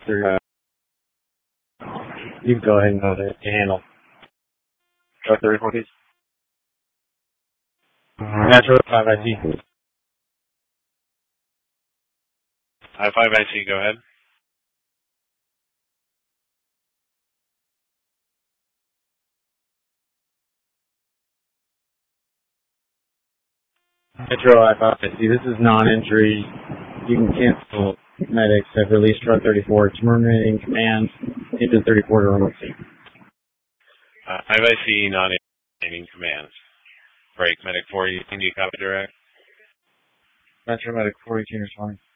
You can go ahead and go to handle. Go 34, please. Metro 5IC. I-5IC, go ahead. Metro I-5IC. This is non-entry. You can cancel medics. Have released truck 34. Terminating command. Engine 34 to remote seat. I-5IC, non-naming commands. Break, medic 418, do you copy direct? Metro medic 418 responding.